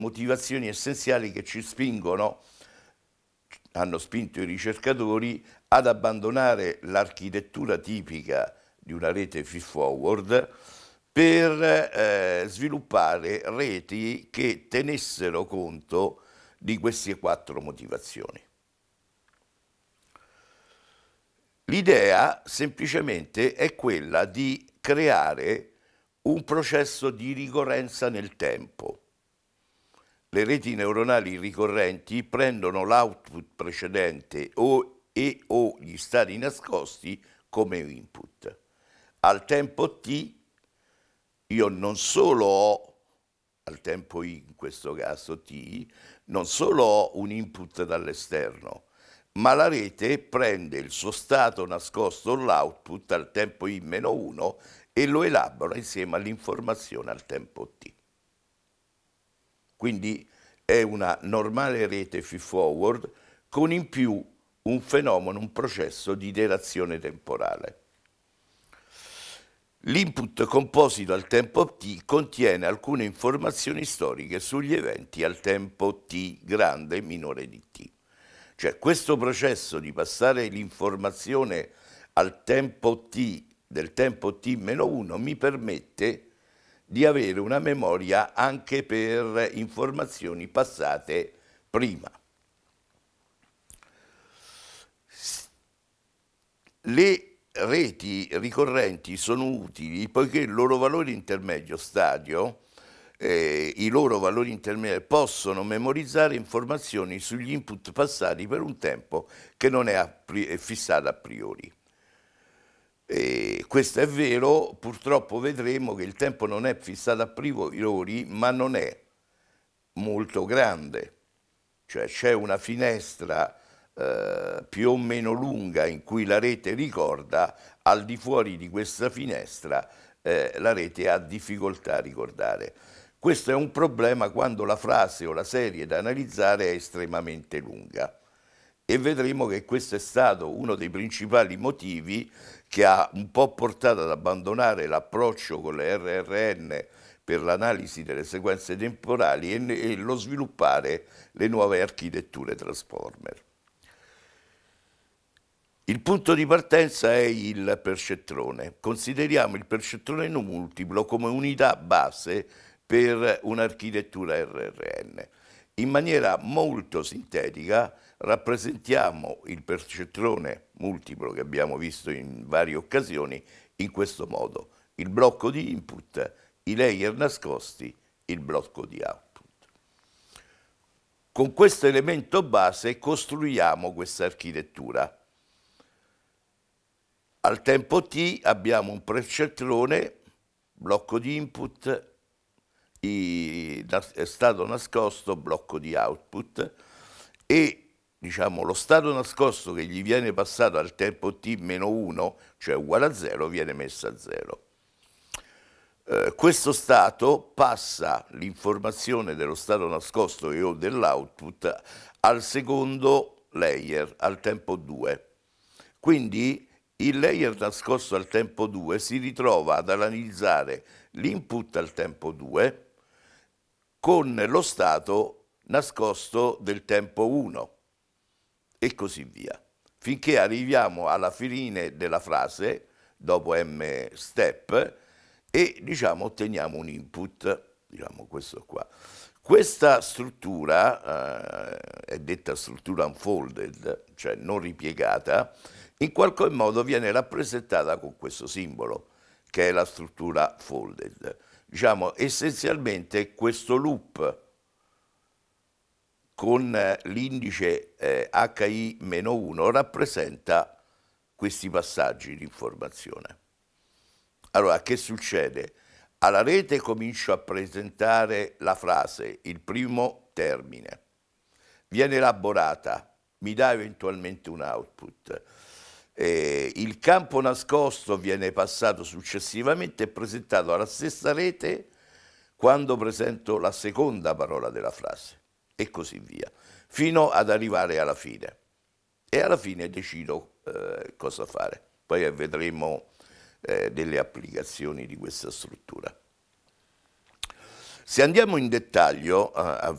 motivazioni essenziali che ci spingono, hanno spinto i ricercatori ad abbandonare l'architettura tipica di una rete feed-forward per sviluppare reti che tenessero conto di queste 4 motivazioni. L'idea semplicemente è quella di creare un processo di ricorrenza nel tempo. Le reti neuronali ricorrenti prendono l'output precedente o gli stati nascosti come input. Al tempo t io non solo ho, al tempo i in questo caso t, non solo ho un input dall'esterno, ma la rete prende il suo stato nascosto, l'output al tempo i-1 e lo elabora insieme all'informazione al tempo t. Quindi è una normale rete feed-forward con in più un fenomeno, un processo di iterazione temporale. L'input composito al tempo t contiene alcune informazioni storiche sugli eventi al tempo t grande minore di t. Cioè questo processo di passare l'informazione al tempo t del tempo t-1 mi permette di avere una memoria anche per informazioni passate prima. Le reti ricorrenti sono utili poiché il loro valore intermedio stadio, i loro valori intermedi possono memorizzare informazioni sugli input passati per un tempo che non è fissato a priori. Questo è vero, purtroppo vedremo che il tempo non è fissato a priori, ma non è molto grande, cioè c'è una finestra più o meno lunga in cui la rete ricorda, al di fuori di questa finestra la rete ha difficoltà a ricordare. Questo è un problema quando la frase o la serie da analizzare è estremamente lunga e vedremo che questo è stato uno dei principali motivi che ha un po' portato ad abbandonare l'approccio con le RRN per l'analisi delle sequenze temporali e lo sviluppare le nuove architetture transformer. Il punto di partenza è il percettrone. Consideriamo il percettrone non multiplo come unità base per un'architettura RRN. In maniera molto sintetica rappresentiamo il percettrone multiplo che abbiamo visto in varie occasioni in questo modo: il blocco di input, i layer nascosti, il blocco di output. Con questo elemento base costruiamo questa architettura. Al tempo t abbiamo un percettrone, blocco di input, stato nascosto, blocco di output e diciamo lo stato nascosto che gli viene passato al tempo t-1, cioè uguale a 0, viene messo a 0. Questo stato passa l'informazione dello stato nascosto e o dell'output al secondo layer, al tempo 2. Quindi il layer nascosto al tempo 2 si ritrova ad analizzare l'input al tempo 2 con lo stato nascosto del tempo 1 e così via, finché arriviamo alla fine della frase, dopo m step, e diciamo otteniamo un input, diciamo questo qua. Questa struttura è detta struttura unfolded, cioè non ripiegata, in qualche modo viene rappresentata con questo simbolo, che è la struttura folded. Diciamo essenzialmente questo loop con l'indice HI-1 rappresenta questi passaggi di informazione. Allora, che succede? Alla rete comincio a presentare la frase, il primo termine, viene elaborata, mi dà eventualmente un output. Il campo nascosto viene passato successivamente e presentato alla stessa rete quando presento la seconda parola della frase e così via, fino ad arrivare alla fine. E alla fine decido cosa fare. Poi vedremo delle applicazioni di questa struttura. Se andiamo in dettaglio a